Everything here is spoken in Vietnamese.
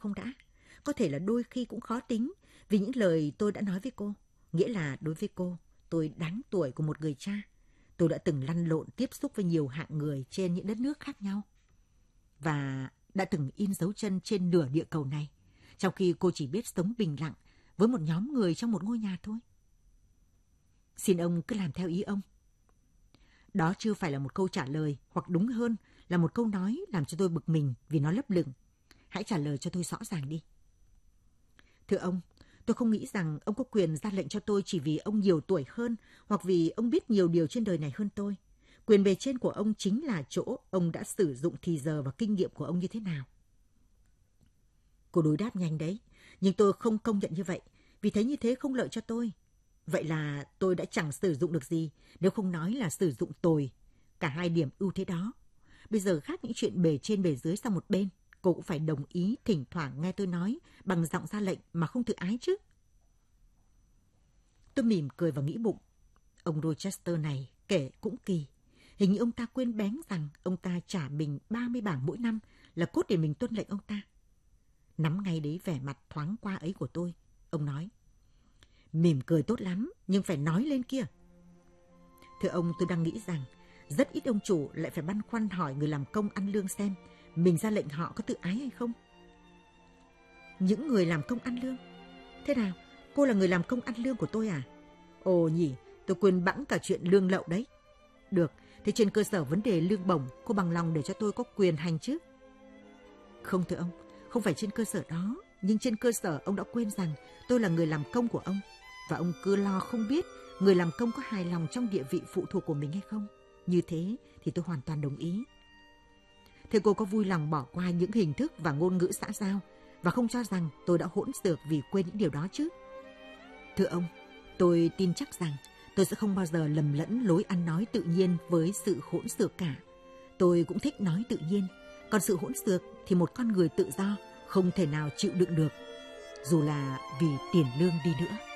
không đã? Có thể là đôi khi cũng khó tính vì những lời tôi đã nói với cô. Nghĩa là đối với cô, tôi đáng tuổi của một người cha. Tôi đã từng lăn lộn tiếp xúc với nhiều hạng người trên những đất nước khác nhau. Và đã từng in dấu chân trên nửa địa cầu này, trong khi cô chỉ biết sống bình lặng với một nhóm người trong một ngôi nhà thôi. Xin ông cứ làm theo ý ông. Đó chưa phải là một câu trả lời, hoặc đúng hơn là một câu nói làm cho tôi bực mình vì nó lấp lửng. Hãy trả lời cho tôi rõ ràng đi. Thưa ông, tôi không nghĩ rằng ông có quyền ra lệnh cho tôi chỉ vì ông nhiều tuổi hơn hoặc vì ông biết nhiều điều trên đời này hơn tôi. Quyền bề trên của ông chính là chỗ ông đã sử dụng thì giờ và kinh nghiệm của ông như thế nào. Cô đối đáp nhanh đấy, nhưng tôi không công nhận như vậy, vì thấy như thế không lợi cho tôi. Vậy là tôi đã chẳng sử dụng được gì, nếu không nói là sử dụng tồi. Cả hai điểm ưu thế đó. Bây giờ gác những chuyện bề trên bề dưới sang một bên, cô cũng phải đồng ý thỉnh thoảng nghe tôi nói bằng giọng ra lệnh mà không tự ái chứ. Tôi mỉm cười và nghĩ bụng, ông Rochester này kể cũng kỳ. Hình như ông ta quên bén rằng ông ta trả mình 30 bảng mỗi năm là cốt để mình tuân lệnh ông ta. Nắm ngay đấy vẻ mặt thoáng qua ấy của tôi, ông nói, mỉm cười tốt lắm, nhưng phải nói lên kia. Thưa ông, tôi đang nghĩ rằng rất ít ông chủ lại phải băn khoăn hỏi người làm công ăn lương xem mình ra lệnh họ có tự ái hay không. Những người làm công ăn lương? Thế nào, cô là người làm công ăn lương của tôi à? Ồ nhỉ, tôi quên bẵng cả chuyện lương lậu đấy. Được, thế trên cơ sở vấn đề lương bổng, cô bằng lòng để cho tôi có quyền hành chứ? Không thưa ông, không phải trên cơ sở đó, nhưng trên cơ sở ông đã quên rằng tôi là người làm công của ông. Và ông cứ lo không biết người làm công có hài lòng trong địa vị phụ thuộc của mình hay không. Như thế thì tôi hoàn toàn đồng ý. Thế cô có vui lòng bỏ qua những hình thức và ngôn ngữ xã giao và không cho rằng tôi đã hỗn xược vì quên những điều đó chứ? Thưa ông, tôi tin chắc rằng tôi sẽ không bao giờ lầm lẫn lối ăn nói tự nhiên với sự hỗn xược cả. Tôi cũng thích nói tự nhiên, còn sự hỗn xược thì một con người tự do không thể nào chịu đựng được, dù là vì tiền lương đi nữa.